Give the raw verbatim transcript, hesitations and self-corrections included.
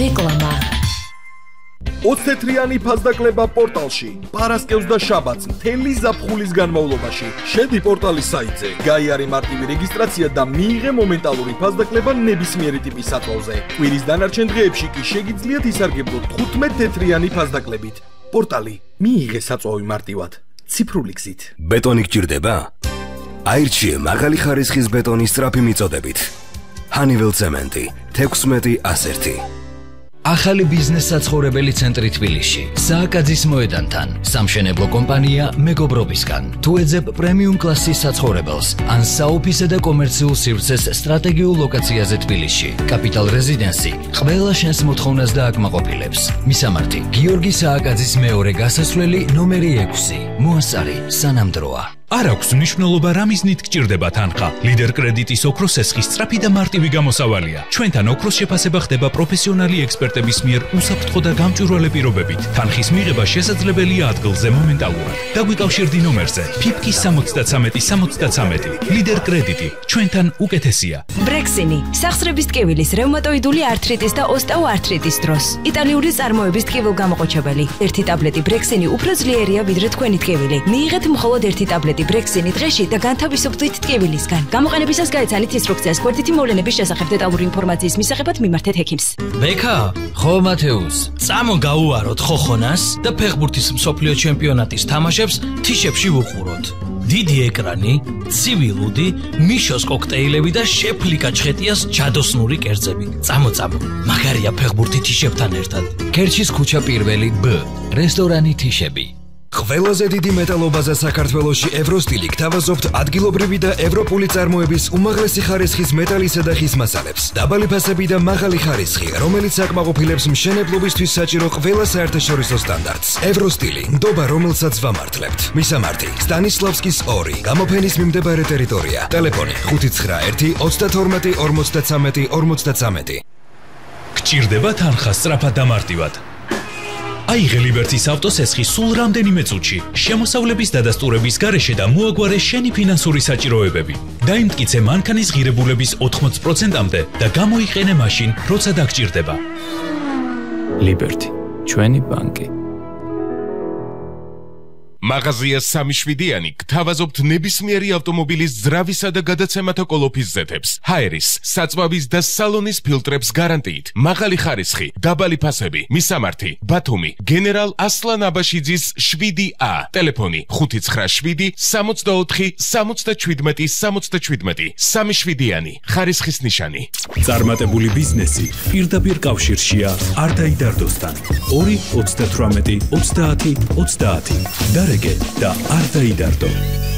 რეკლამა ოცდათრიანი ფასდაკლება პორტალში. პარასკევს და შაბათს მთელი ზაფხულის განმავლობაში. შედი პორტალის საიტზე, გაიარე მარტივი რეგისტრაცია და მიიღე მომენტალური ფასდაკლება ნებისმიერი ტიპის საწვავზე. კვირის დანარჩენ დღეებში კი შეგიძლიათ ისარგებლოთ თხუთმეტ-თეთრიანი ფასდაკლებით. პორტალი მიიღე საწვავი მარტივად, ციფრული გზით. ბეტონი გჭირდება? აირჩიე მაღალი ხარისხის ბეტონის სწრაფი მიწოდებით. ჰანიվել ცემენტი, თექვსმეტი ასერთი. ახალი ბიზნეს საცხოვრებელი ცენტრი თბილისში. სააკაძის მოედანთან. სამშენებლო კომპანია მეგობრობისგან. თუ ეძებ პრემიუმ კლასის საცხოვრებელს, ან საოფისე და კომერციულ სივრცეს სტრატეგიულ ლოკაციაზე თბილისში. კაპიტალ რეზიდენსი ყველა შენს მოთხოვნას დააკმაყოფილებს. მისამართი: გიორგი სააკაძის მეორე გასასვლელი ნომერი ექვსი. მოასწარი სანამდროა. არ აქვს მნიშვნელობა რა მიზნით გჭირდება თანხა. ლიდერ კრედიტის ოქროს ესხის სწრაფი და მარტივი გამოსავალია. ჩვენთან ოქროს შეფასება ხდება პროფესიონალი ექსპერტების მიერ უსაფრთხო და გამჭვირვალე პირობებით. თანხის მიღება შესაძლებელია ადგილზე მომენტალურად. დაგვიკავშირდი ნომერზე ფიფკი სამოცდათრამეტი სამოცდათრამეტი. ლიდერ კრედიტი ჩვენთან უკეთესია. ბრექსინი სახსრების ტკივილის, რევმატოიდული ართრიტის და ოსტეოართრიტის დროს. იტალიური წარმოების ტკივილგამოყოჩებელი. ერთი ტაბლეტი ბრექსინი უფრო ძლიერია ვიდრე თქვენი ტკივილი. მიიღეთ მხოლოდ ერთი ტაბლეტი ბრექსინი დღეში და განთავისუფლდით ტკივილისგან. გამოყენებისას გაეცანით ინსტრუქციას გვერდითი მოვლენების შესახებ დეტალური ინფორმაციის მისაღებად მიმართეთ ექიმს. ბექა, ხო მათეუს, წამო გაუაროთ ხოხონას და ფეხბურთის მსოფლიო ჩემპიონატის თამაშებს თიშებში ვუყუროთ. დიდი ეკრანი, ცივი ლუდი, მიშოს კოქტეილები და შეფლიკა ჩხეტიას ჯადოსნური კერძები. წამო წამო, მაგარია ფეხბურთი თიშებთან ერთად. ქერჩის ქუჩა პირველი ბ, რესტორანი თიშები. ყველაზე დიდი მეტალობაზა საქართველოში ევროსტილი გთავაზობთ ადგილობრივი და ევროპული წარმოების უმაღლესი ხარისხის მეტალისა და ხის მასალებს. დაბალი ფასები და მაღალი ხარისხი, რომელიც აკმაყოფილებს მშენებლობისთვის საჭირო ყველა საერთაშორისო სტანდარტს. ევროსტილი, ნდობა რომელსაც ვამართლებთ. მისამართი: სტანისლავსკის ორი, გამოფენის მიმდებარე ტერიტორია. ტელეფონი ხუთი ცხრა ერთი ოცდათორმეტი ორმოცდათრამეტი ორმოცდათრამეტი. გჭირდება თანხა სწრაფად და მარტივად. აიღე ლიბერტის ავტოს ესხი სულ რამდენიმე წუთში. შემოსავლების დადასტურების გარეშე და მოაგვარე შენი ფინანსური საჭიროებები. დაიმტკიცე მანქანის ღირებულების ოთხმოცი პროცენტამდე და გამოიყენე მაშინ, როცა დაგჭირდება. ლიბერტი, ჩვენი ბანკი. მაღაზია სამი შვიდიანი გთავაზობთ ნებისმიერი ავტომობილის ძრავისა და გადაცემათა კოლოფის ზეთებს, ჰაერის, საწვავის და სალონის ფილტრებს გარანტიით, მაღალი ხარისხი, დაბალი ფასები. მისამართი: ბათუმი, გენერალ ასლან აბაშიძის შვიდი ა. ტელეფონი ხუთი ცხრა შვიდი სამოცდაოთხი სამოცდაჩვიდმეტი სამოცდაჩვიდმეტი. სამი შვიდიანი, ხარისხის ნიშანი. წარმატებული ბიზნესი პირდაპირ კავშირშია არ დაიდარდოსთან. ორი ოცდათრამეტი ოცდაათი ოცდაათი. და არ დაიდარდო.